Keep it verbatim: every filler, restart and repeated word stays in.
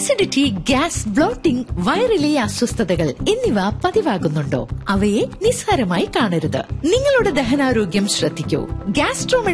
Acidity, gas, blotting, വയറിലെ അസ്വസ്ഥതകൾ എന്നിവ പതിവാകുന്നുണ്ടോ? അവയെ നിസ്സാരമായി കാണരുത്. നിങ്ങളുടെ ദഹനാരോഗ്യം ശ്രദ്ധിക്കൂ. ഗ്യാസ്ട്രോമെഡ്